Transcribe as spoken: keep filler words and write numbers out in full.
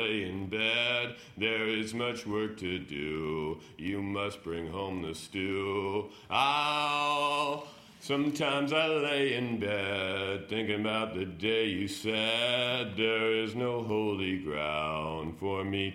lay in bed. There is much work to do. You must bring home the stew. Ow! Sometimes I lay in bed, thinking about the day you said there is no holy ground for me